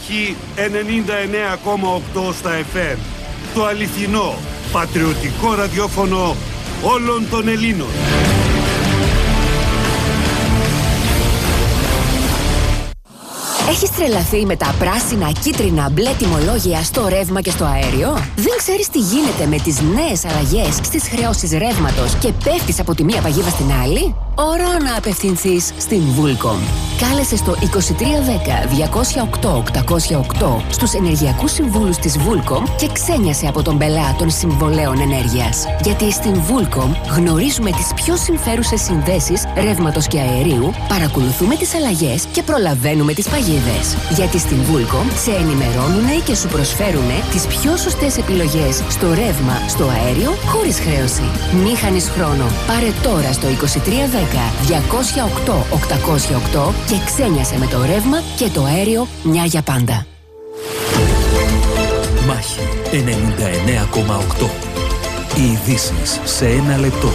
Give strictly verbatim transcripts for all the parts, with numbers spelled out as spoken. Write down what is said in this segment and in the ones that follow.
Μάχη ενενήντα εννέα κόμμα οκτώ στα εφ εμ. Το αληθινό, πατριωτικό ραδιόφωνο όλων των Ελλήνων. Έχεις τρελαθεί με τα πράσινα, κίτρινα, μπλε τιμολόγια στο ρεύμα και στο αέριο? Δεν ξέρεις τι γίνεται με τις νέες αλλαγές στις χρεώσεις ρεύματος και πέφτεις από τη μία παγίδα στην άλλη? Ώρα να απευθυνθείς στην Vulcom. Κάλεσε στο είκοσι τρία δέκα διακόσια οκτώ οκτακόσια οκτώ στους ενεργειακούς συμβούλους της Vulcom και ξένιασε από τον πελά των συμβολέων ενέργειας. Γιατί στην Vulcom γνωρίζουμε τις πιο συμφέρουσες συνδέσεις ρεύματος και αερίου, παρακολουθούμε τις αλλαγές και προλαβαίνουμε τις παγίδες. Γιατί στην Vulcom σε ενημερώνουν και σου προσφέρουν τις πιο σωστές επιλογές στο ρεύμα, στο αέριο, χωρίς χρέωση. Μη χάνεις χρόνο. Πάρε τώρα στο είκοσι τρία δέκα διακόσια οκτώ οκτακόσια οκτώ και ξένιασε με το ρεύμα και το αέριο μια για πάντα. Μάχη ενενήντα εννέα κόμμα οκτώ. Οι ειδήσεις σε ένα λεπτό.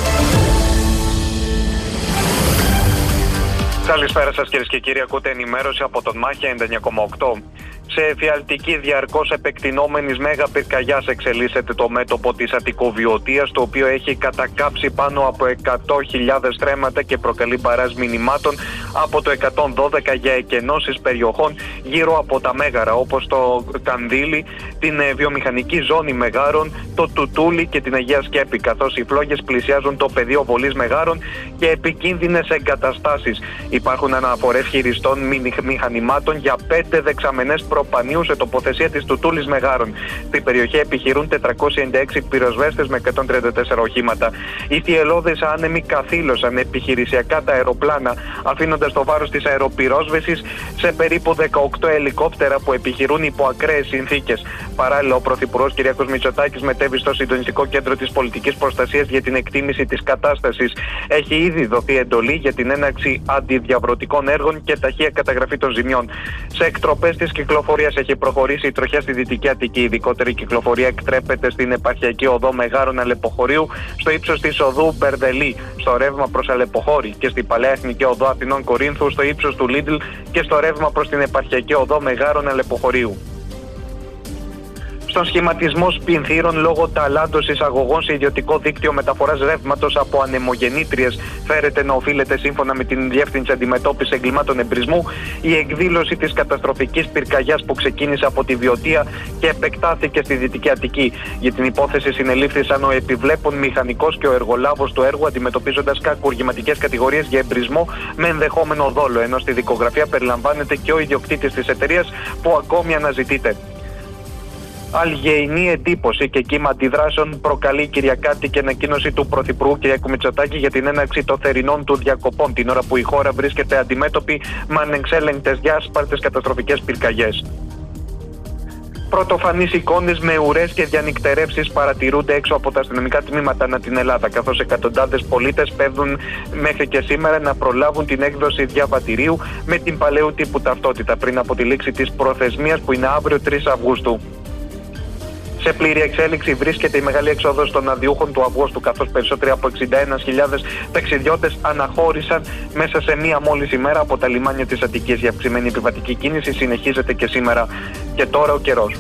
Καλησπέρα σας κυρίες και κύριοι, ακούτε ενημέρωση από τον Μάχη ενενήντα εννέα κόμμα οκτώ. Σε εφιαλτική διαρκώς επεκτηνόμενης μέγα πυρκαγιάς εξελίσσεται το μέτωπο της Αττικοβιωτίας, το οποίο έχει κατακάψει πάνω από εκατό χιλιάδες στρέμματα και προκαλεί μπαράζ μηνυμάτων από το εκατόν δώδεκα για εκενώσεις περιοχών γύρω από τα Μέγαρα, όπως το Κανδύλι, την βιομηχανική ζώνη Μεγάρων, το Τουτούλι και την Αγία Σκέπη, καθώς οι φλόγες πλησιάζουν το πεδίο βολής Μεγάρων και επικίνδυνες εγκαταστάσεις. Υπάρχουν αναφορές χειριστών μηχανημάτων για πέντε δεξαμενές προπανίου σε τοποθεσία της Τουτούλης Μεγάρων. Στην περιοχή επιχειρούν τετρακόσιοι ενενήντα έξι πυροσβέστες με εκατόν τριάντα τέσσερα οχήματα. Οι θυελλώδες άνεμοι καθήλωσαν επιχειρησιακά τα αεροπλάνα, αφήνοντας το βάρος της αεροπυρόσβεσης σε περίπου δεκαοκτώ ελικόπτερα που επιχειρούν υπό ακραίες συνθήκες. Παράλληλα, ο Πρωθυπουργός Κυριάκος Μητσοτάκης μετέβη στο συντονιστικό κέντρο της πολιτικής προστασίας για την εκτίμηση της κατάστασης. Έχει ήδη δοθεί εντολή για την έναρξη αντιδιαβρωτικών έργων και ταχεία καταγραφή των ζημιών. Σε εκτροπές της κυκλοφορίας έχει προχωρήσει η τροχιά στη Δυτική Αττική. Ειδικότερη κυκλοφορία εκτρέπεται στην επαρχιακή οδό Μεγάρων Αλεποχωρίου, στο ύψος της οδού Μπερδελή, στο ρεύμα προς Αλεποχώρη, και στην Παλαιά Εθνική Οδό Αθηνών Κορίνθου, στο ύψος του Λίντλ και στο ρεύμα προς την επαρχιακή οδό Μεγάρων Αλεποχωρίου. Στον σχηματισμό σπινθήρων λόγω ταλάντος εισαγωγών σε ιδιωτικό δίκτυο μεταφοράς ρεύματος από ανεμογεννήτριες φέρεται να οφείλεται, σύμφωνα με την Διεύθυνση Αντιμετώπισης Εγκλημάτων Εμπρισμού, η εκδήλωση της καταστροφικής πυρκαγιάς που ξεκίνησε από τη Βιωτία και επεκτάθηκε στη Δυτική Αττική. Για την υπόθεση συνελήφθησαν ο επιβλέπων μηχανικός και ο εργολάβος του έργου, αντιμετωπίζοντας κακουργηματικές κατηγορίες για εμπρισμό με ενδεχόμενο δόλο, ενώ στη δικογραφία περιλαμβάνεται και ο ιδιοκτήτης της εταιρείας που ακόμη αναζητείται. Αλγεϊνή εντύπωση και κύμα αντιδράσεων προκαλεί η Κυριακάτικη ανακοίνωση του Πρωθυπουργού Κυριάκου Μητσοτάκη για την έναρξη των θερινών του διακοπών, την ώρα που η χώρα βρίσκεται αντιμέτωπη με ανεξέλεγκτες διάσπαρτες καταστροφικές πυρκαγιές. Πρωτοφανείς εικόνες με ουρές και διανυκτερεύσεις παρατηρούνται έξω από τα αστυνομικά τμήματα ανά την Ελλάδα, καθώς εκατοντάδες πολίτες πέφτουν μέχρι και σήμερα να προλάβουν την έκδοση διαβατηρίου με την παλαιού τύπου ταυτότητα πριν από τη λήξη της προθεσμίας που είναι αύριο τρεις Αυγούστου. Σε πλήρη εξέλιξη βρίσκεται η μεγάλη έξοδος των αδειούχων του Αυγούστου, καθώς περισσότεροι από εξήντα ένα χιλιάδες ταξιδιώτες αναχώρησαν μέσα σε μία μόλις ημέρα από τα λιμάνια της Αττικής. Η αυξημένη επιβατική κίνηση συνεχίζεται και σήμερα. Και τώρα ο καιρός.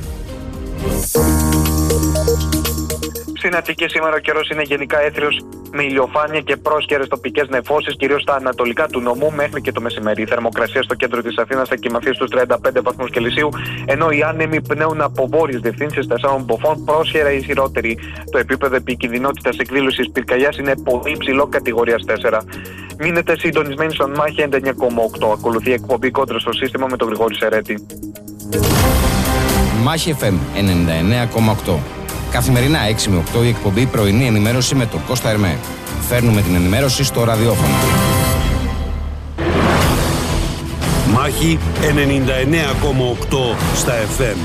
Στην Αττική σήμερα ο καιρός είναι γενικά έθριος με ηλιοφάνεια και πρόσκαιρες τοπικές νεφώσεις, κυρίως στα ανατολικά του νομού μέχρι και το μεσημέρι. Η θερμοκρασία στο κέντρο της Αθήνας θα κοιμαθεί στους τριάντα πέντε βαθμούς Κελσίου, ενώ οι άνεμοι πνέουν από βόρειες διευθύνσεις τεσσάρων ποφών, πρόσχερα ισχυρότεροι. Το επίπεδο επικινδυνότητας εκδήλωσης πυρκαγιάς είναι πολύ υψηλό, κατηγορίας τέσσερα. Μείνετε συντονισμένοι στον Μάχη ενενήντα εννέα κόμμα οκτώ. Ακολουθεί εκπομπή Κόντρα στο σύστημα με τον Γρηγόρη Σερέτη. Μάχη εφ εμ ενενήντα εννέα κόμμα οκτώ. Καθημερινά έξι με οκτώ η εκπομπή πρωινή ενημέρωση με τον Κώστα Ερμέ. Φέρνουμε την ενημέρωση στο ραδιόφωνο. Μάχη ενενήντα εννέα κόμμα οκτώ στα εφ εμ.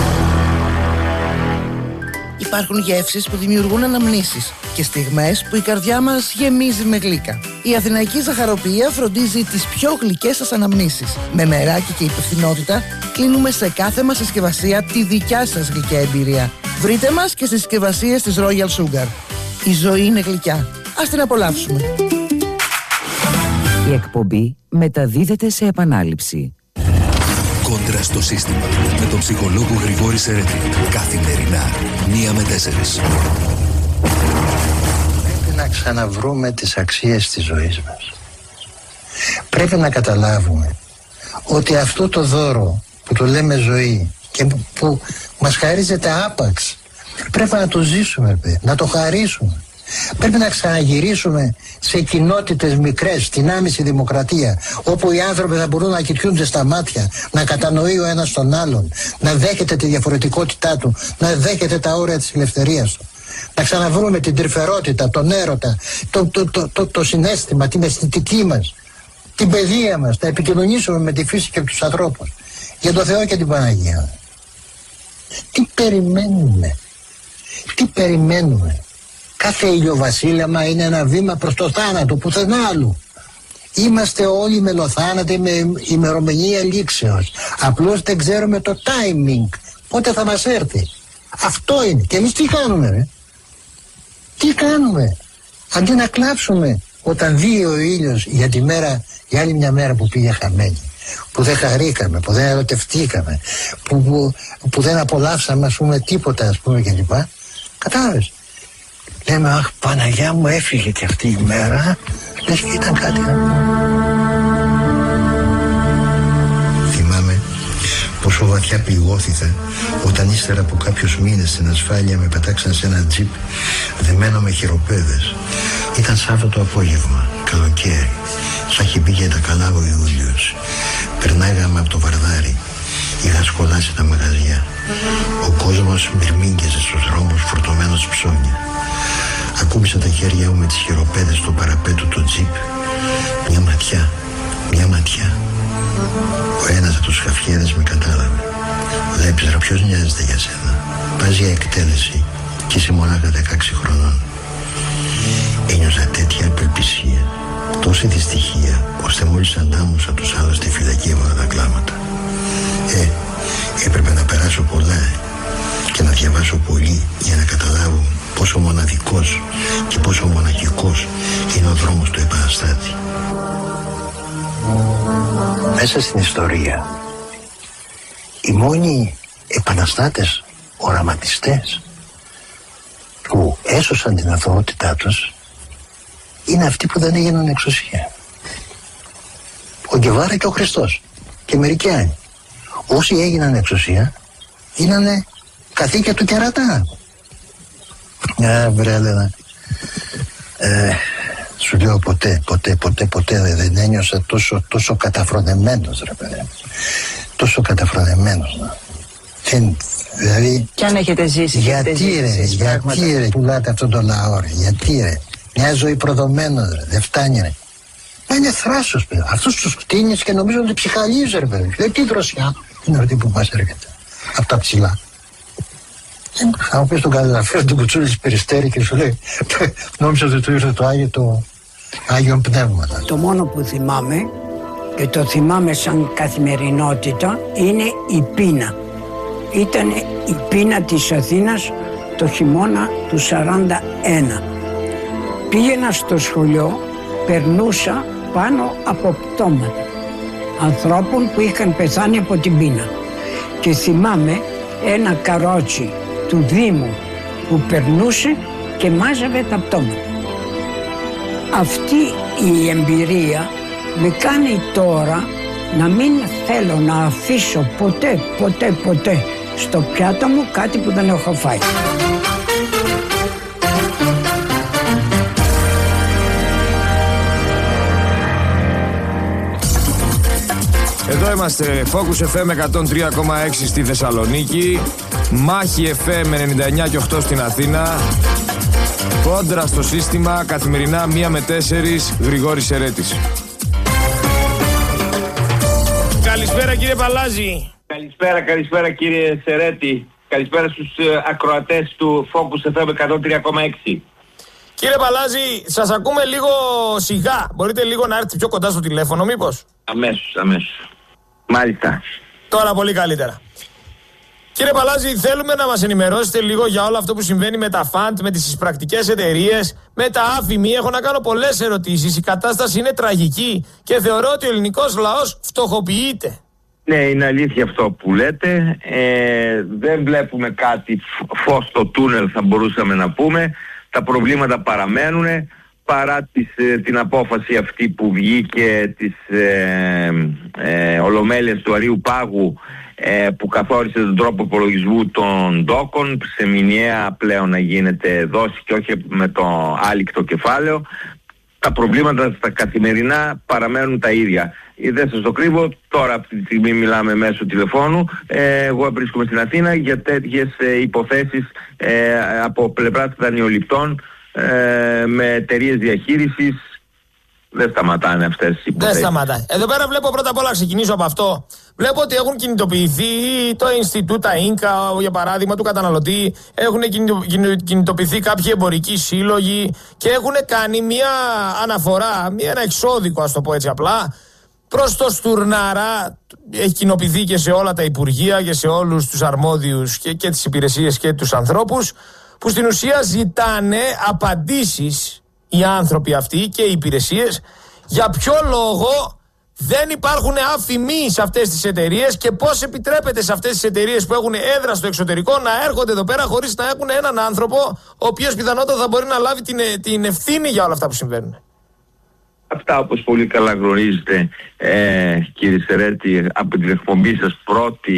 Υπάρχουν γεύσεις που δημιουργούν αναμνήσεις και στιγμές που η καρδιά μας γεμίζει με γλύκα. Η Αθηναϊκή Ζαχαροποιία φροντίζει τις πιο γλυκές σας αναμνήσεις. Με μεράκι και υπευθυνότητα κλείνουμε σε κάθε μας συσκευασία τη δικιά σας γλυκιά εμπειρία. Βρείτε μας και στις συσκευασίες της Royal Sugar. Η ζωή είναι γλυκιά. Ας την απολαύσουμε. Η εκπομπή μεταδίδεται σε επανάληψη. Κόντρα στο σύστημα. Με τον ψυχολόγο Γρηγόρη Σερέτη. Καθημερινά, μία με τέσσερις. Πρέπει να ξαναβρούμε τις αξίες της ζωής μας. Πρέπει να καταλάβουμε ότι αυτό το δώρο που το λέμε ζωή και που μας χαρίζεται άπαξ, πρέπει να το ζήσουμε, να το χαρίσουμε. Πρέπει να ξαναγυρίσουμε σε κοινότητες μικρές, στην άμεση δημοκρατία, όπου οι άνθρωποι θα μπορούν να κοιτούνται στα μάτια, να κατανοεί ο ένας τον άλλον, να δέχεται τη διαφορετικότητά του, να δέχεται τα όρια της ελευθερίας του. Να ξαναβρούμε την τρυφερότητα, τον έρωτα, το, το, το, το, το συναίσθημα, την αισθητική μας, την παιδεία μας, να επικοινωνήσουμε με τη φύση και τους ανθρώπους. Για τον Θεό και την Παναγία. Τι περιμένουμε, τι περιμένουμε. Κάθε ηλιοβασίλεμα είναι ένα βήμα προς το θάνατο, πουθενά άλλου. Είμαστε όλοι μελοθάνατοι με ημερομηνία λήξεως. Απλώς δεν ξέρουμε το timing, πότε θα μας έρθει. Αυτό είναι. Και εμείς τι κάνουμε, ρε? Τι κάνουμε? Αντί να κλάψουμε όταν δει ο ήλιος για τη μέρα, για άλλη μια μέρα που πήγε χαμένη, που δεν χαρήκαμε, που δεν ερωτευτήκαμε, που, που, που δεν απολαύσαμε, ας πούμε, τίποτα, ας πούμε, κλπ. Κατάλαβες? Λέμε, αχ, Παναγιά μου, έφυγε και αυτή η μέρα. Λες και ήταν κάτι. Θυμάμαι πόσο βαθιά πληγώθηκα όταν ύστερα από κάποιους μήνες στην ασφάλεια με πετάξαν σε ένα τζιπ δεμένο με χειροπέδες. Ήταν Σάββατο απόγευμα, καλοκαίρι. Θα έχει μπει για τα καλά ο Ιούλιος. Περνάγαμε από το Βαρδάρι. Είχα σκολάσει τα μαγαζιά. Ο κόσμος μυρμήγκιαζε στους δρόμους φορτωμένος ψώνια. Ακούμπησα τα χέρια μου με τις χειροπέδες στο παραπέτου του τζιπ. Μια ματιά, μια ματιά. Ο ένας από τους χαφιέδες με κατάλαβε. Βλέπεις, ρε, ποιος νοιάζεται για σένα? Πας για εκτέλεση και είσαι μονάχα δεκαέξι χρονών. Ένιωσα τέτοια απελπισία, τόση δυστυχία, ώστε μόλις αντάμωσα τους άλλους στη φυλακή έβαλα τα κλάματα. Ε, έπρεπε να περάσω πολλά και να διαβάσω πολύ για να καταλάβω πόσο μοναδικός και πόσο μοναχικός είναι ο δρόμος του επαναστάτη. Μέσα στην ιστορία, οι μόνοι επαναστάτες, οραματιστές που έσωσαν την αθωότητά τους είναι αυτοί που δεν έγιναν εξουσία. Ο Γκεβάρα και ο Χριστός και μερικοί άλλοι. Όσοι έγιναν εξουσία γίνανε καθήκια του κερατά. Α, βρε, Έλενα, ε, σου λέω ποτέ, ποτέ, ποτέ, ποτέ δεν ένιωσα τόσο, τόσο καταφρονεμένος, ρε παιδί. Τόσο καταφρονεμένος. Δεν, δηλαδή... Κι αν έχετε ζήσει, γιατί έχετε ζήσει, ρε, ζήσει, γιατί πράγματα. ρε, πουλάτε αυτόν τον λαό, ρε, γιατί ρε. Μια ζωή προδομένος, ρε, δεν φτάνει, ρε. Μα είναι θράσος, παιδί. Αυτούς τους κτίνεις και νομίζω ότι ψυχαλίζει, ρε, παιδί. Λέει, τι δροσιά είναι αυτή που μας έρχεται από τα ψηλά. Θα μου πεις τον καταγραφείο του Κουτσούλη της Περιστέρη και σου λέει, νόμιζα ότι του ήρθε το Άγιο, το Άγιο Πνεύμα. Το μόνο που θυμάμαι και το θυμάμαι σαν καθημερινότητα είναι η πείνα. Ήταν η πείνα της Αθήνας το χειμώνα του σαράντα ένα. Πήγαινα στο σχολείο, περνούσα πάνω από πτώματα ανθρώπων που είχαν πεθάνει από την πείνα. Και θυμάμαι ένα καρότσι του Δήμου που περνούσε και μάζευε τα πτώματα. Αυτή η εμπειρία με κάνει τώρα να μην θέλω να αφήσω ποτέ, ποτέ, ποτέ στο πιάτο μου κάτι που δεν έχω φάει. Εδώ είμαστε, Focus εφ εμ εκατόν τρία κόμμα έξι στη Θεσσαλονίκη, Μάχη εφ εμ ενενήντα εννιά κόμμα οκτώ στην Αθήνα, Κόντρα στο σύστημα, καθημερινά μία με τέσσερις, Γρηγόρης Σερέτης. Καλησπέρα κύριε Παλάζη. Καλησπέρα, καλησπέρα κύριε Σερέτη. Καλησπέρα στους uh, ακροατές του Focus εφ εμ εκατόν τρία κόμμα έξι. Κύριε Παλάζη, σας ακούμε λίγο σιγά. Μπορείτε λίγο να έρθετε πιο κοντά στο τηλέφωνο μήπως? Αμέσως, αμέσως. Μάλιστα. Τώρα πολύ καλύτερα. Κύριε Παλάζη, θέλουμε να μας ενημερώσετε λίγο για όλο αυτό που συμβαίνει με τα φαντ, με τις εισπρακτικές εταιρείες, με τα άφημη. Έχω να κάνω πολλές ερωτήσεις. Η κατάσταση είναι τραγική και θεωρώ ότι ο ελληνικός λαός φτωχοποιείται. Ναι, είναι αλήθεια αυτό που λέτε. Ε, δεν βλέπουμε κάτι φως στο τούνελ, θα μπορούσαμε να πούμε. Τα προβλήματα παραμένουν παρά τις, την απόφαση αυτή που βγήκε της ε, ε, Ολομέλειας του Αρείου Πάγου, ε, που καθόρισε τον τρόπο υπολογισμού των ντόκων σε μηνιαία πλέον να γίνεται δόση και όχι με το άλικτο κεφάλαιο. Τα προβλήματα στα καθημερινά παραμένουν τα ίδια. Δεν σας το κρύβω, τώρα αυτή τη στιγμή μιλάμε μέσω τηλεφώνου. Ε, εγώ βρίσκομαι στην Αθήνα για τέτοιες ε, υποθέσεις ε, από πλευράς δανειοληπτών ε, με εταιρείες διαχείρισης. Δεν σταματάνε αυτές οι υποθέσεις. Δεν σταματάει. Εδώ πέρα βλέπω πρώτα απ' όλα, ξεκινήσω από αυτό. Βλέπω ότι έχουν κινητοποιηθεί το Ινστιτούτα Ίνκα, για παράδειγμα, του καταναλωτή. Έχουν κινητοποιηθεί κάποιοι εμπορικοί σύλλογοι και έχουν κάνει μια αναφορά, μια, ένα εξώδικο, ας το πω έτσι απλά, προς το Στουρνάρα. Έχει κοινοποιηθεί και σε όλα τα υπουργεία και σε όλους τους αρμόδιους και, και τις υπηρεσίες και τους ανθρώπους, που στην ουσία ζητάνε απαντήσεις οι άνθρωποι αυτοί και οι υπηρεσίες για ποιο λόγο δεν υπάρχουν άφημοι σε αυτές τις εταιρείες και πώς επιτρέπεται σε αυτές τις εταιρείες που έχουν έδρα στο εξωτερικό να έρχονται εδώ πέρα χωρίς να έχουν έναν άνθρωπο ο οποίος πιθανότατα θα μπορεί να λάβει την, την ευθύνη για όλα αυτά που συμβαίνουν. Αυτά, όπως πολύ καλά γνωρίζετε, ε, κύριε Σερέτη, από την εκπομπή σας πρώτη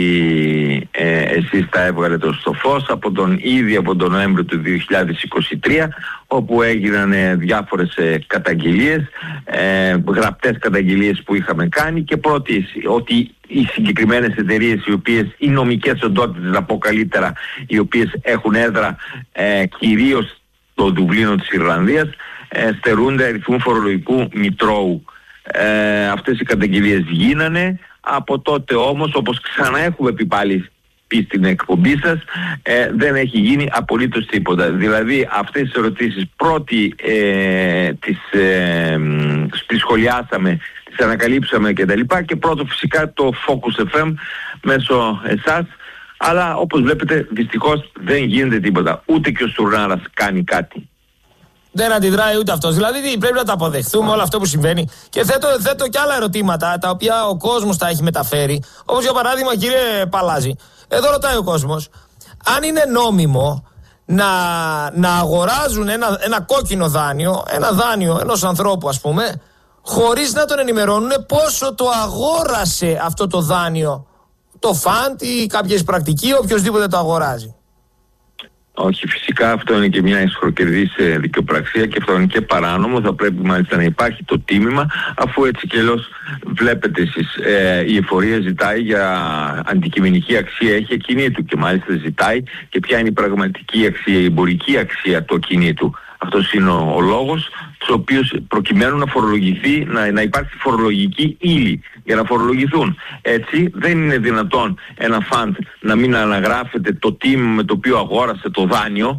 ε, εσείς τα έβγαλετε στο φως από τον, ήδη από τον Νοέμβριο του δύο χιλιάδες είκοσι τρία, όπου έγιναν ε, διάφορες ε, καταγγελίες, ε, γραπτές καταγγελίες που είχαμε κάνει, και πρώτη ότι οι συγκεκριμένες εταιρείες, οι οποίες, οι νομικές οντότητες, να πω καλύτερα, οι οποίες έχουν έδρα ε, κυρίως στο Δουβλίνο της Ιρλανδίας, ε, στερούνται αριθμού φορολογικού μητρώου. Ε, αυτές οι καταγγελίες γίνανε. Από τότε όμως, όπως ξανά έχουμε πει πάλι πει στην εκπομπή σας, ε, δεν έχει γίνει απολύτως τίποτα. Δηλαδή αυτές τις ερωτήσεις πρώτη ε, τις, ε, τις σχολιάσαμε, τις ανακαλύψαμε κτλ. Και πρώτο φυσικά το Focus εφ εμ μέσω εσάς. Αλλά όπως βλέπετε δυστυχώς δεν γίνεται τίποτα. Ούτε και ο Στουρνάρας κάνει κάτι. Δεν αντιδράει ούτε αυτός. Δηλαδή πρέπει να τα αποδεχθούμε όλο αυτό που συμβαίνει. Και θέτω, θέτω και άλλα ερωτήματα τα οποία ο κόσμος τα έχει μεταφέρει. Όπως για παράδειγμα, κύριε Παλάζη, εδώ ρωτάει ο κόσμος αν είναι νόμιμο να, να αγοράζουν ένα, ένα κόκκινο δάνειο, ένα δάνειο ενός ανθρώπου ας πούμε, χωρίς να τον ενημερώνουν πόσο το αγόρασε αυτό το δάνειο. Το φαντ ή κάποια πρακτική, οποιοδήποτε το αγοράζει. Όχι, φυσικά αυτό είναι και μια ισχυροκερδής δικαιοπραξία και αυτό είναι και παράνομο. Θα πρέπει μάλιστα να υπάρχει το τίμημα, αφού έτσι και αλλιώς βλέπετε εσείς, ε, η εφορία ζητάει για αντικειμενική αξία, έχει ακινήτου, και μάλιστα ζητάει και ποια είναι η πραγματική αξία, η εμπορική αξία του ακινήτου. Αυτός είναι ο, ο λόγος, τους οποίους προκειμένου να φορολογηθεί, να, να υπάρξει φορολογική ύλη για να φορολογηθούν. Έτσι δεν είναι δυνατόν ένα φαντ να μην αναγράφεται το τίμημα με το οποίο αγόρασε το δάνειο.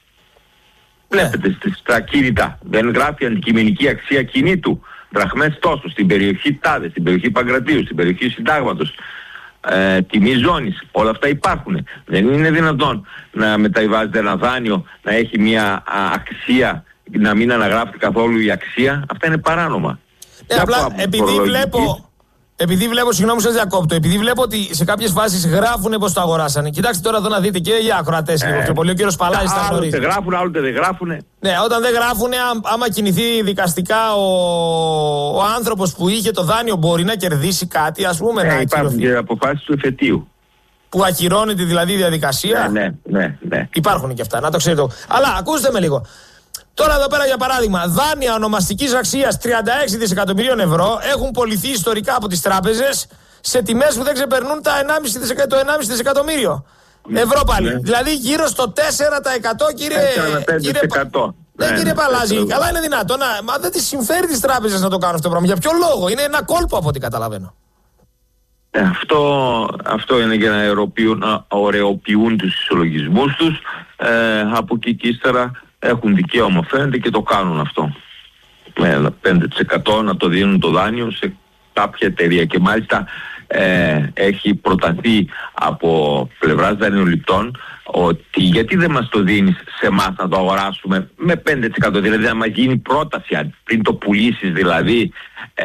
Βλέπετε στα κίνητα, δεν γράφει αντικειμενική αξία κινήτου. Δραχμές τόσο, στην περιοχή Τάδε, στην περιοχή Παγκρατίου, στην περιοχή Συντάγματος, ε, τιμή ζώνης, όλα αυτά υπάρχουν. Δεν είναι δυνατόν να μεταβιβάζεται ένα δάνειο, να έχει μια α, αξία, να μην αναγράφεται καθόλου η αξία. Αυτά είναι παράνομα. Ε, απλά επειδή βλέπω, επειδή βλέπω, συγγνώμη σας διακόπτω, επειδή βλέπω ότι σε κάποιες φάσεις γράφουν πως το αγοράσανε. Κοιτάξτε τώρα εδώ να δείτε και οι ακροατές λίγο πιο πολύ. Ο κύριος Παλάζης τα γνωρίζει. Άλλοτε γράφουν, άλλοτε δεν γράφουν. Ναι, όταν δεν γράφουν, άμα κινηθεί δικαστικά ο, ο άνθρωπος που είχε το δάνειο, μπορεί να κερδίσει κάτι, ας πούμε. Ε, να υπάρχουν και αποφάσεις του εφετείου. Που ακυρώνεται δηλαδή η διαδικασία. Ναι, ναι, ναι, ναι. Υπάρχουν και αυτά, να το ξέρετε. Αλλά ακούστε με λίγο. Τώρα εδώ πέρα για παράδειγμα, δάνεια ονομαστικής αξίας τριάντα έξι δισεκατομμυρίων ευρώ έχουν πωληθεί ιστορικά από τις τράπεζες σε τιμές που δεν ξεπερνούν τα ενάμιση δισεκατομμύριο ευρώ πάλι. Ναι. Δηλαδή γύρω στο τέσσερα τοις εκατό, κύριε, κύριε, ναι, ναι, κύριε Παλάζη. Ναι, καλά είναι δυνατόν να... Μα δεν τις συμφέρει τις τράπεζες να το κάνουν αυτό το πράγμα. Για ποιο λόγο? Είναι ένα κόλπο από ό,τι καταλαβαίνω. Ε, αυτό, αυτό είναι για να ωρεοποιούν τους ισολογισμούς τους. Ε, από εκεί και ύστερα έχουν δικαίωμα φαίνεται και το κάνουν αυτό. Με πέντε τοις εκατό να το δίνουν το δάνειο σε κάποια εταιρεία. Και μάλιστα ε, έχει προταθεί από πλευράς δανειοληπτών ότι γιατί δεν μας το δίνεις σε εμάς να το αγοράσουμε με πέντε τοις εκατό, δηλαδή να μας γίνει πρόταση πριν το πουλήσεις, δηλαδή ε,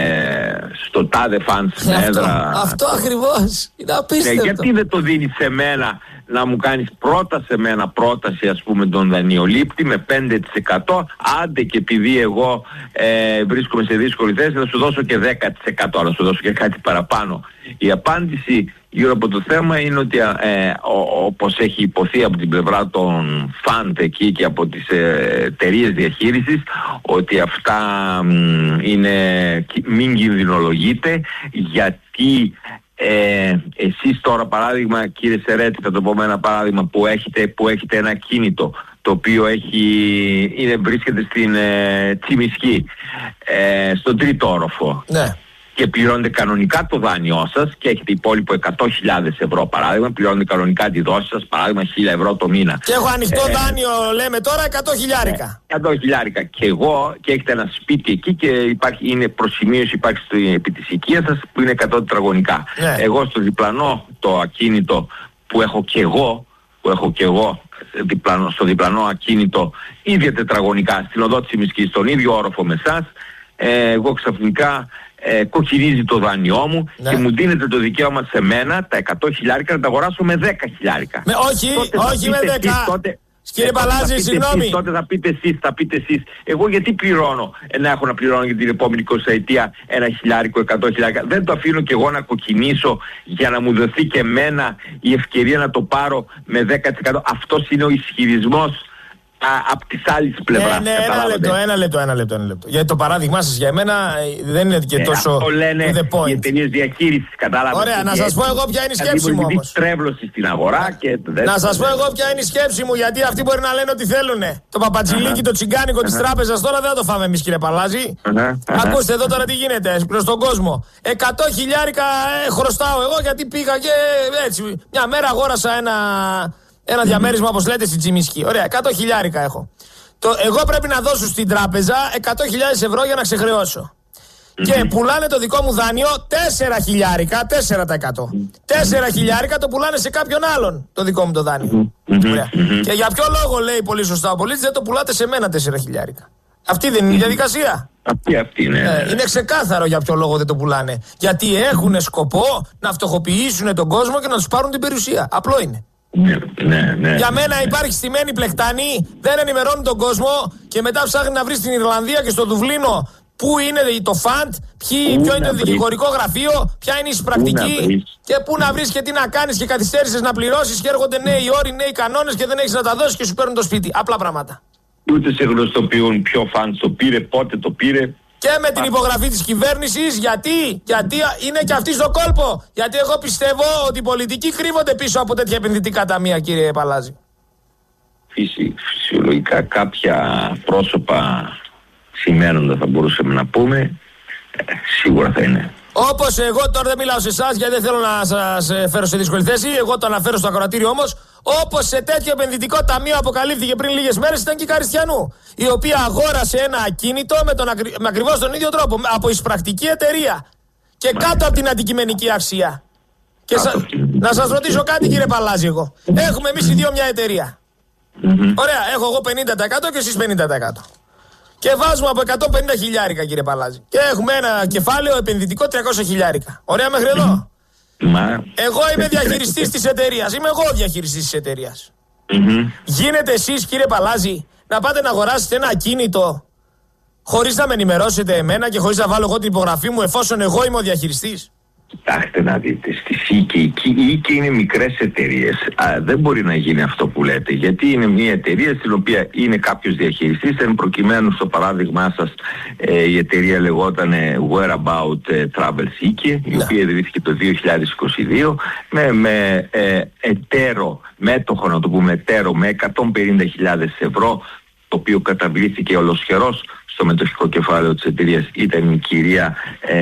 στο τάδε φαν στην έδρα. Αυτό ακριβώς, είναι απίστευτο. Ναι, γιατί δεν το δίνεις σε μένα να μου κάνεις πρώτα σε μένα πρόταση, ας πούμε, τον δανειολήπτη με πέντε τοις εκατό, άντε και επειδή εγώ ε, βρίσκομαι σε δύσκολη θέση θα σου δώσω και δέκα τοις εκατό, αλλά σου δώσω και κάτι παραπάνω. Η απάντηση γύρω από το θέμα είναι ότι ε, ο, όπως έχει υποθεί από την πλευρά των φαντ εκεί και από τις ε, εταιρείες διαχείρισης, ότι αυτά μ, είναι, μην κινδυνολογείτε, γιατί Ε, εσείς τώρα, παράδειγμα, κύριε Σερέτη, θα το πω με ένα παράδειγμα, που έχετε, που έχετε ένα κίνητο το οποίο έχει, είναι, βρίσκεται στην ε, Τσιμισκή, ε, στον τρίτο όροφο, ναι, και πληρώνετε κανονικά το δάνειό σας και έχετε υπόλοιπο εκατό χιλιάδες ευρώ, παράδειγμα, πληρώνετε κανονικά τη δόση σας, παράδειγμα χίλια ευρώ το μήνα. Και έχω ανοιχτό ε, δάνειο, λέμε τώρα, εκατό χιλιάρικα. εκατό χιλιάρικα και εγώ, και έχετε ένα σπίτι εκεί και υπάρχει, είναι προσημείωση, υπάρχει στο, επί της οικίας σας που είναι εκατό τετραγωνικά. Ναι. Εγώ στο διπλανό το ακίνητο που έχω και εγώ, που έχω και εγώ διπλανό, στο διπλανό ακίνητο ίδια τετραγωνικά στην οδό Τσιμισκής, στον ίδιο όροφο με εσάς, ε, εγώ ξαφνικά ε, κοκκινίζει το δάνειό μου, ναι, και μου δίνεται το δικαίωμα σε μένα τα εκατό χιλιάρικα να τα αγοράσω με δέκα χιλιάρικα. Με, όχι, όχι με δέκα. Τότε, Κύριε Παλάζη, συγγνώμη. Τότε θα πείτε εσείς, θα πείτε εσείς. Εγώ γιατί πληρώνω, ε, να έχω να πληρώνω για την επόμενη εικοσαετία ένα χιλιάρικο, εκατό χιλιάρικα. Δεν το αφήνω και εγώ να κοκκινήσω για να μου δοθεί και εμένα η ευκαιρία να το πάρω με δέκα τοις εκατό. Αυτός είναι ο ισχυρισμός από τις άλλες πλευράς. Ναι, ναι, ένα λεπτό, ένα λεπτό, ένα λεπτό, ένα λεπτό. Γιατί το παράδειγμά σας για μένα δεν είναι και ε, τόσο αυτό λένε the point. Οι εταιρείες διαχείρισης, κατάλαβα. Ωραία, να σας πω εγώ ποια είναι η σκέψη μου όμως. Τρέβλωση στην αγορά και... Να σας πω εγώ ποια είναι η σκέψη μου, γιατί αυτοί μπορεί να λένε ό,τι θέλουνε. Το παπατζηλίκι, το τσιγκάνικο της τράπεζας τώρα δεν θα το φάμε εμείς, κύριε Παλάζη. Ακούστε εδώ τώρα τι γίνεται προς τον κόσμο. εκατό χιλιάρικα χρωστάω εγώ γιατί πήγα και έτσι. Μια μέρα αγόρασα ένα... Ένα διαμέρισμα, όπως λέτε, στην Τσιμισκή. Ωραία, εκατό χιλιάρικα έχω. Το, εγώ πρέπει να δώσω στην τράπεζα εκατό χιλιάδες ευρώ για να ξεχρεώσω. Mm-hmm. Και πουλάνε το δικό μου δάνειο τέσσερα χιλιάρικα, τέσσερα τοις εκατό. τέσσερα χιλιάρικα το πουλάνε σε κάποιον άλλον το δικό μου το δάνειο. Mm-hmm. Ωραία. Mm-hmm. Και για ποιο λόγο, λέει πολύ σωστά ο πολίτης, δεν το πουλάτε σε μένα τέσσερα χιλιάρικα. Αυτή δεν είναι η διαδικασία. Αυτή, αυτή είναι. Ε, είναι ξεκάθαρο για ποιο λόγο δεν το πουλάνε. Γιατί έχουν σκοπό να φτωχοποιήσουν τον κόσμο και να τους πάρουν την περιουσία. Απλό είναι. Ναι, ναι, ναι. Για μένα υπάρχει στημένη πλεκτάνη, δεν ενημερώνει τον κόσμο και μετά ψάχνει να βρει στην Ιρλανδία και στο Δουβλίνο πού είναι το φαντ, ποιο είναι το δικηγορικό γραφείο, ποια είναι η εισπρακτική και πού να βρει και τι να κάνει και καθυστέρησες να πληρώσεις και έρχονται νέοι όροι, νέοι κανόνες και δεν έχεις να τα δώσεις και σου παίρνουν το σπίτι. Απλά πράγματα. Ούτε σε γνωστοποιούν ποιο φαντ το πήρε, πότε το πήρε. Και με την υπογραφή της κυβέρνησης, γιατί, γιατί είναι και αυτή στο κόλπο. Γιατί εγώ πιστεύω ότι οι πολιτικοί κρύβονται πίσω από τέτοια επενδυτικά ταμεία, κύριε Παλάζη. Φυσι, φυσιολογικά κάποια πρόσωπα σημαίνοντα θα μπορούσαμε να πούμε, ε, σίγουρα θα είναι. Όπως εγώ τώρα δεν μιλάω σε εσάς γιατί δεν θέλω να σας φέρω σε δύσκολη θέση, εγώ το αναφέρω στο ακροατήριο όμως, όπως σε τέτοιο επενδυτικό ταμείο αποκαλύφθηκε πριν λίγες μέρες ήταν και η Καριστιανού, η οποία αγόρασε ένα ακίνητο με, τον, με ακριβώς τον ίδιο τρόπο, από εισπρακτική εταιρεία και Μάλιστα. κάτω από την αντικειμενική αξία. Και σα... να σας ρωτήσω κάτι, κύριε Παλάζη, εγώ. Έχουμε εμείς οι δύο μια εταιρεία. Mm-hmm. Ωραία, έχω εγώ πενήντα τοις εκατό και εσείς πενήντα τοις εκατό. Και βάζουμε από εκατόν πενήντα χιλιάρικα, κύριε Παλάζη. Και έχουμε ένα κεφάλαιο επενδυτικό τριακόσια χιλιάρικα. Ωραία μέχρι εδώ. Μα... Εγώ είμαι διαχειριστής της εταιρείας. Είμαι εγώ διαχειριστής της εταιρείας. Mm-hmm. Γίνεται εσείς, κύριε Παλάζη, να πάτε να αγοράσετε ένα ακίνητο χωρίς να με ενημερώσετε εμένα και χωρίς να βάλω εγώ την υπογραφή μου, εφόσον εγώ είμαι ο διαχειριστής. Κοιτάξτε να δείτε, στη ΣΥΚη, η ΙΚΕ είναι μικρές εταιρείες. Α, δεν μπορεί να γίνει αυτό που λέτε, γιατί είναι μια εταιρεία στην οποία είναι κάποιος διαχειριστής. Εν προκειμένου στο παράδειγμά σας, ε, η εταιρεία λεγόταν Whereabout Travels ΙΚΕ, η οποία ιδρύθηκε το δύο χιλιάδες είκοσι δύο με, με ε, εταίρο, μέτοχο να το πούμε εταίρο, με εκατόν πενήντα χιλιάδες ευρώ, το οποίο καταβλήθηκε ολοσχερός στο μετοχικό κεφάλαιο της εταιρείας ήταν η κυρία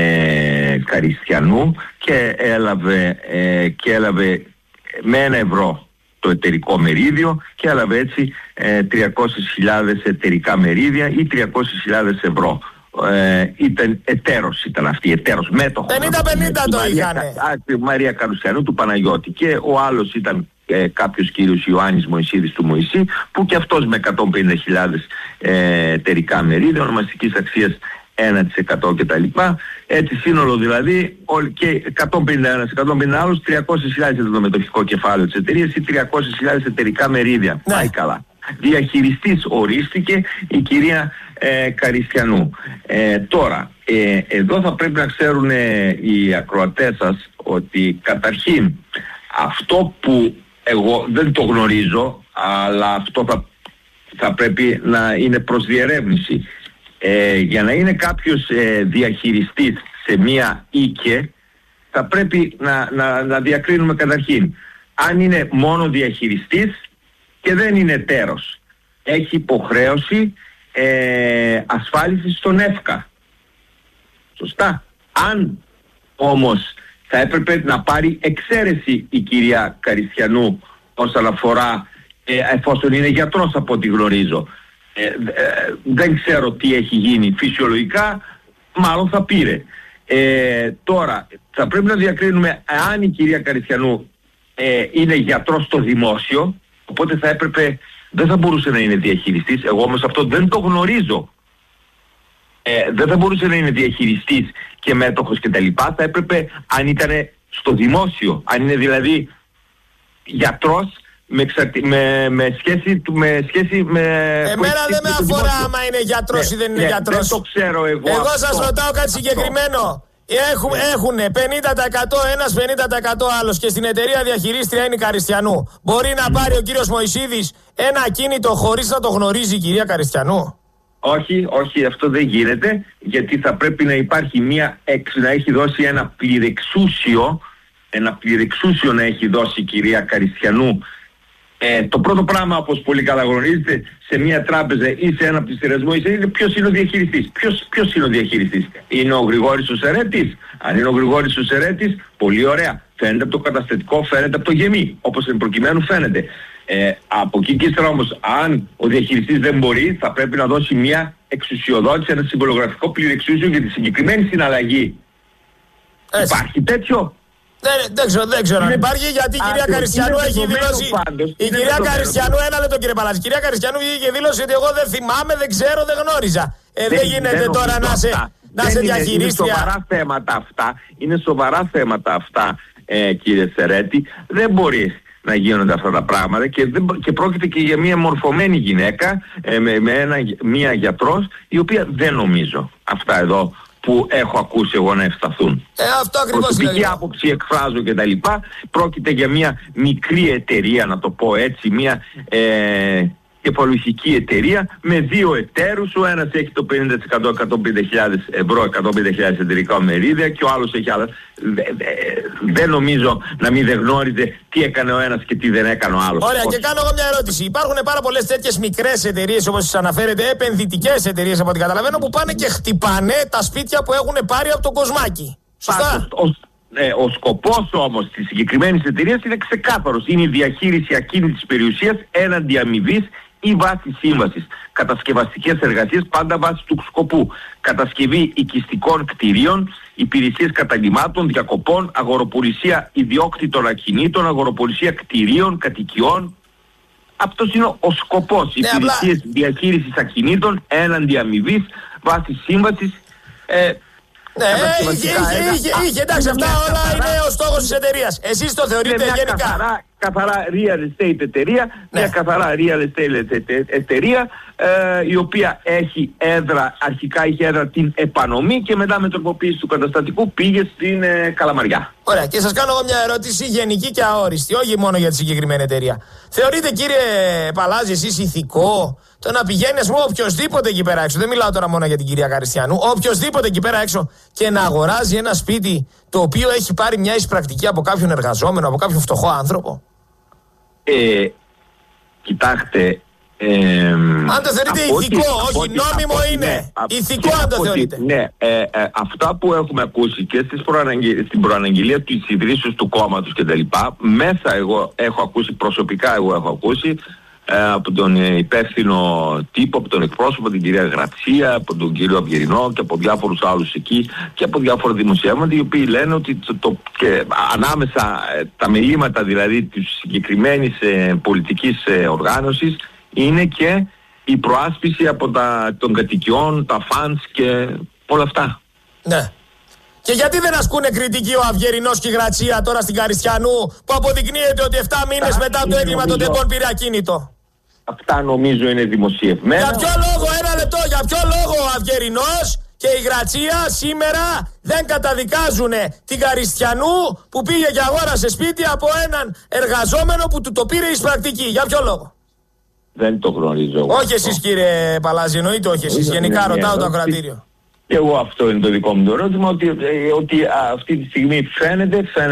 ε, Καριστιανού και έλαβε, ε, και έλαβε με ένα ευρώ το εταιρικό μερίδιο και έλαβε έτσι ε, τριακόσιες χιλιάδες εταιρικά μερίδια ή τριακόσιες χιλιάδες ευρώ. ε, ήταν εταίρος, ήταν αυτή, εταίρος, μέτοχος. πενήντα πενήντα το είχανε. Η Μαρία Καρουσιανού του Παναγιώτη και ο άλλος ήταν ε, κάποιος κύριος Ιωάννης Μωυσίδης του Μωυσή, που και αυτός με εκατόν πενήντα χιλιάδες ε, εταιρικά μερίδια, ονομαστικής αξίας ένα τοις εκατό κτλ. Έτσι σύνολο δηλαδή και εκατόν πενήντα ένα, εκατόν πενήντα άλλους, τριακόσιες χιλιάδες ήταν το μετοχικό κεφάλαιο της εταιρείας ή τριακόσιες χιλιάδες εταιρικά μερίδια. Ναι. Πάει καλά. Διαχειριστής ορίστηκε η κυρία ε, Καριστιανού. Ε, τώρα, ε, εδώ θα πρέπει να ξέρουν ε, οι ακροατές σας ότι καταρχήν αυτό που εγώ δεν το γνωρίζω, αλλά αυτό θα, θα πρέπει να είναι προς διερεύνηση. Ε, για να είναι κάποιος ε, διαχειριστής σε μία οίκε, θα πρέπει να, να, να διακρίνουμε καταρχήν αν είναι μόνο διαχειριστής και δεν είναι εταίρος. Έχει υποχρέωση ε, ασφάλισης στον ΕΦΚΑ. Σωστά. Αν όμως θα έπρεπε να πάρει εξαίρεση η κυρία Καριστιανού όσον αφορά, ε, εφόσον είναι γιατρός από ό,τι γνωρίζω. Ε, ε, δεν ξέρω τι έχει γίνει φυσιολογικά, μάλλον θα πήρε. Ε, τώρα θα πρέπει να διακρίνουμε αν η κυρία Καριστιανού ε, είναι γιατρός στο δημόσιο, οπότε θα έπρεπε, δεν θα μπορούσε να είναι διαχειριστής. Εγώ όμως αυτό δεν το γνωρίζω. Ε, δεν θα μπορούσε να είναι διαχειριστής και μέτοχος και τα λοιπά. Θα έπρεπε αν ήταν στο δημόσιο, αν είναι δηλαδή γιατρός με, εξαρτη... με, με σχέση με, σχέση με... Εμένα δεν με αφορά άμα είναι γιατρός ναι, ή δεν είναι ναι, γιατρός. Δεν το ξέρω εγώ. Εγώ αυτό, σας ρωτάω κάτι συγκεκριμένο. Έχουν, ναι. έχουν πενήντα τοις εκατό ένας, πενήντα τοις εκατό άλλος και στην εταιρεία διαχειρίστρια είναι η Καριστιανού. Μπορεί να πάρει ο κύριος Μωυσίδης ένα ακίνητο χωρίς να το γνωρίζει η κυρία Καριστιανού? Όχι, όχι, αυτό δεν γίνεται, γιατί θα πρέπει να υπάρχει μια, να έχει δώσει ένα πληρεξούσιο, ένα πληρεξούσιο να έχει δώσει η κυρία Καριστιανού. Ε, το πρώτο πράγμα, όπως πολύ καλά γνωρίζετε, σε μια τράπεζα ή σε ένα πληστηριασμό είναι ποιος είναι ο διαχειριστής. Ποιος, ποιος είναι ο διαχειριστής? Είναι ο Γρηγόρης ο Σερέτης? Αν είναι ο Γρηγόρης ο Σερέτης, πολύ ωραία. Φαίνεται από το καταστατικό, φαίνεται από το γεμί, όπως εν προκειμένου φαίνεται. Ε, από εκεί και ύστερα όμως, αν ο διαχειριστής δεν μπορεί, θα πρέπει να δώσει μια εξουσιοδότηση, ένα συμβολογραφικό πληρεξούσιο για τη συγκεκριμένη συναλλαγή. Έτσι. Υπάρχει τέτοιο? Δεν, δεν ξέρω, δεν ξέρω αν υπάρχει, γιατί η κυρία Καριστιανού έχει δηλώσει. Πάντως, η κυρία Καριστιανού, ένα λεπτό κύριε Παλάτση. Η κυρία Καριστιανού είχε δηλώσει ότι εγώ δεν θυμάμαι, δεν ξέρω, δεν γνώριζα. Ε, δεν, δεν γίνεται δεν τώρα να σε, να σε διαχειρίστρια. Είναι σοβαρά θέματα αυτά. Είναι σοβαρά θέματα αυτά, ε, κύριε Σερέτη. Δεν μπορεί να γίνονται αυτά τα πράγματα και, δεν, και πρόκειται και για μια μορφωμένη γυναίκα ε, με, με ένα, μια γιατρός, η οποία δεν νομίζω αυτά εδώ που έχω ακούσει εγώ να ευσταθούν. Ε, αυτό ακριβώς. Προσωπική άποψη εκφράζω και τα λοιπά. Πρόκειται για μια μικρή εταιρεία, να το πω έτσι, μια ε, κεφαλουχική εταιρεία με δύο εταίρους. Ο ένας έχει το πενήντα τοις εκατό, εκατόν πενήντα χιλιάδες ευρώ, εκατόν πενήντα χιλιάδες εταιρικά μερίδια και ο άλλος έχει άλλα. Δεν νομίζω να μην δεν γνώριζε τι έκανε ο ένας και τι δεν έκανε ο άλλος. Ωραία, και κάνω εγώ μια ερώτηση. Υπάρχουν πάρα πολλές τέτοιες μικρές εταιρείες, όπως σας αναφέρετε, επενδυτικές εταιρείες από ό,τι καταλαβαίνω, που πάνε και χτυπάνε τα σπίτια που έχουν πάρει από το κοσμάκι. Σωστά. Πάντως, Ε, ο σκοπός όμως της συγκεκριμένης εταιρείας είναι ξεκάθαρος. Είναι η διαχείριση ακίνητης περιουσίας έναντι αμοιβής ή βάση σύμβασης. Κατασκευαστικές εργασίες πάντα βάσει του σκοπού. Κατασκευή οικιστικών κτηρίων, υπηρεσίες καταλυμάτων, διακοπών, αγοροπολισία ιδιόκτητων ακινήτων, αγοροπολισία κτηρίων, κατοικιών. Αυτός είναι ο σκοπός. Ναι, υπηρεσίες απλά... διαχείρισης ακινήτων έναντι αμοιβής βάση σύμβασης. Ε, Ναι, είχε, είχε, είχε, είχε, εντάξει, αυτά όλα είναι ο στόχος της εταιρείας. Εσείς το θεωρείτε μια γενικά? Καθαρά, καθαρά real estate εταιρεία, ναι. Μια καθαρά real estate εταιρεία, ε, η οποία έχει έδρα, αρχικά είχε έδρα την Επανομή και μετά με τροποποίηση του καταστατικού πήγε στην ε, Καλαμαριά. Ωραία, και σας κάνω εγώ μια ερώτηση γενική και αόριστη, όχι μόνο για τη συγκεκριμένη εταιρεία. Θεωρείτε, κύριε Παλάζη, εσείς ηθικό το να πηγαίνει, ας πούμε, οποιοσδήποτε εκεί πέρα έξω, δεν μιλάω τώρα μόνο για την κυρία Καριστιανού, οποιοσδήποτε εκεί πέρα έξω και να αγοράζει ένα σπίτι το οποίο έχει πάρει μια εισπρακτική από κάποιον εργαζόμενο, από κάποιον φτωχό άνθρωπο? Ε, κοιτάξτε, ε, αν το θεωρείτε ηθικό, ό,τι, όχι νόμιμο ό,τι, είναι, ναι, ηθικό αν το θεωρείτε. Ναι, ε, ε, αυτά που έχουμε ακούσει και στις προαναγγε, στην προαναγγελία της ιδρύσεως του κόμματος και τα λοιπά, μέσα εγώ έχω ακούσει, προσωπικά εγώ έχω ακούσει, από τον υπεύθυνο τύπο, από τον εκπρόσωπο, την κυρία Γρατσία, από τον κύριο Αυγερινό και από διάφορους άλλους εκεί και από διάφορα δημοσιεύματα, οι οποίοι λένε ότι το, το, και ανάμεσα τα μελήματα δηλαδή της συγκεκριμένης ε, πολιτικής ε, οργάνωσης είναι και η προάσπιση από τα, των κατοικιών, τα φανς και όλα αυτά. Ναι. Και γιατί δεν ασκούνε κριτική ο Αυγερινός και η Γρατσία τώρα στην Καριστιανού, που αποδεικνύεται ότι επτά μήνες μετά το έγκλημα των τεμπών πήρε ακίνητο? Αυτά νομίζω είναι δημοσιευμένα. Για ποιο λόγο, ένα λεπτό, για ποιο λόγο ο Αυγερινός και η Γρατσία σήμερα δεν καταδικάζουν την Καριστιανού που πήγε και αγόρασε σπίτι από έναν εργαζόμενο που του το πήρε εις πρακτική? Για ποιο λόγο? Δεν το γνωρίζω. Όχι εσείς κύριε Παλάζη, εννοείται όχι εσείς. Γενικά ρωτάω το ακροατήριο. Εγώ αυτό είναι το δικό μου το ερώτημα, ότι, ότι αυτή τη στιγμή φαίνεται, φαίνεται